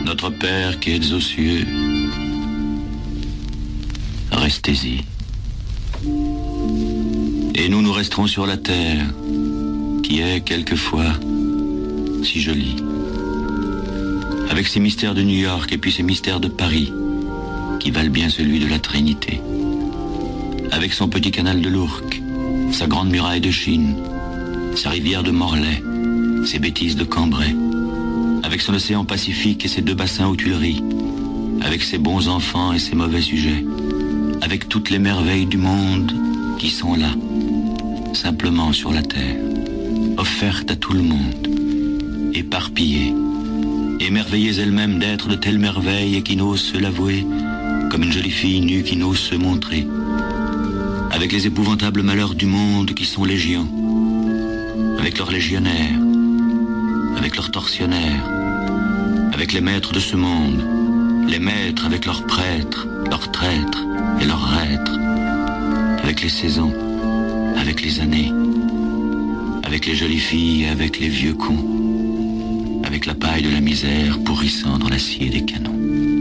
Notre Père qui êtes aux cieux, restez-y. Et nous, nous resterons sur la terre, qui est quelquefois si jolie. Avec ses mystères de New York et puis ses mystères de Paris, qui valent bien celui de la Trinité. Avec son petit canal de l'Ourcq, sa grande muraille de Chine, sa rivière de Morlaix, ses bêtises de Cambrai, avec son océan Pacifique et ses 2 bassins aux Tuileries, avec ses bons enfants et ses mauvais sujets, avec toutes les merveilles du monde qui sont là, simplement sur la terre, offertes à tout le monde, éparpillées, émerveillées elles-mêmes d'être de telles merveilles et qui n'osent se l'avouer, comme une jolie fille nue qui n'ose se montrer, avec les épouvantables malheurs du monde qui sont légions, avec leurs légionnaires, avec leurs tortionnaires, avec les maîtres de ce monde, les maîtres avec leurs prêtres, leurs traîtres et leurs reîtres, avec les saisons, avec les années, avec les jolies filles et avec les vieux cons, avec la paille de la misère pourrissant dans l'acier des canons.